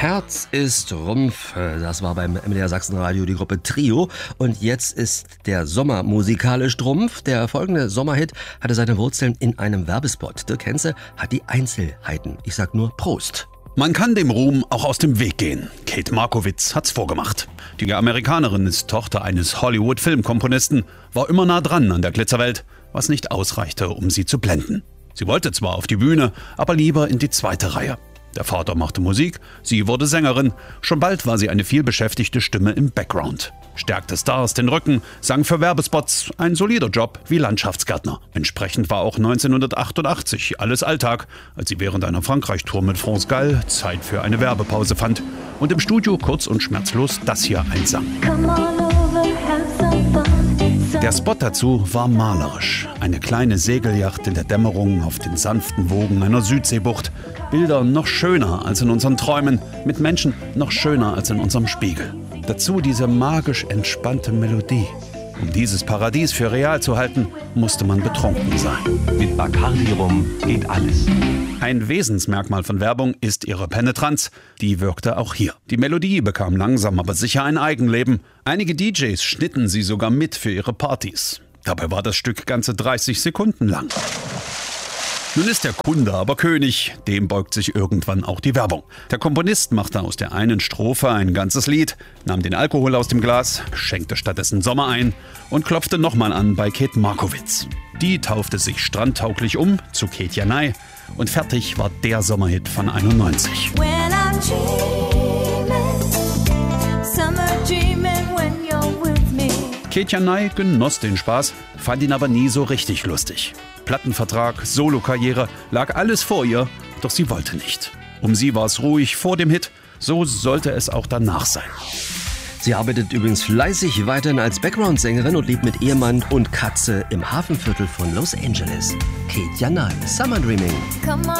Herz ist Rumpf, das war beim MDR Sachsenradio die Gruppe Trio. Und jetzt ist der Sommer musikalisch Trumpf. Der folgende Sommerhit hatte seine Wurzeln in einem Werbespot. Dirk Henze hat die Einzelheiten. Ich sag nur Prost. Man kann dem Ruhm auch aus dem Weg gehen. Kate Markowitz hat's vorgemacht. Die Amerikanerin ist Tochter eines Hollywood-Filmkomponisten, war immer nah dran an der Glitzerwelt, was nicht ausreichte, um sie zu blenden. Sie wollte zwar auf die Bühne, aber lieber in die zweite Reihe. Der Vater machte Musik, sie wurde Sängerin. Schon bald war sie eine vielbeschäftigte Stimme im Background. Stärkte Stars den Rücken, sang für Werbespots, ein solider Job wie Landschaftsgärtner. Entsprechend war auch 1988 alles Alltag, als sie während einer Frankreich-Tour mit France Gall Zeit für eine Werbepause fand und im Studio kurz und schmerzlos das hier einsang. Der Spot dazu war malerisch. Eine kleine Segelyacht in der Dämmerung auf den sanften Wogen einer Südseebucht. Bilder noch schöner als in unseren Träumen, mit Menschen noch schöner als in unserem Spiegel. Dazu diese magisch entspannte Melodie. Um dieses Paradies für real zu halten, musste man betrunken sein. Mit Bacardi rum geht alles. Ein Wesensmerkmal von Werbung ist ihre Penetranz. Die wirkte auch hier. Die Melodie bekam langsam aber sicher ein Eigenleben. Einige DJs schnitten sie sogar mit für ihre Partys. Dabei war das Stück ganze 30 Sekunden lang. Nun ist der Kunde aber König, dem beugt sich irgendwann auch die Werbung. Der Komponist machte aus der einen Strophe ein ganzes Lied, nahm den Alkohol aus dem Glas, schenkte stattdessen Sommer ein und klopfte nochmal an bei Kate Markowitz. Die taufte sich strandtauglich um zu Kate Janai und fertig war der Sommerhit von 91. Kate Janai genoss den Spaß, fand ihn aber nie so richtig lustig. Plattenvertrag, Solokarriere, lag alles vor ihr, doch sie wollte nicht. Um sie war es ruhig vor dem Hit, so sollte es auch danach sein. Sie arbeitet übrigens fleißig weiterhin als Background-Sängerin und lebt mit Ehemann und Katze im Hafenviertel von Los Angeles. Kate Janai, Summer Dreaming.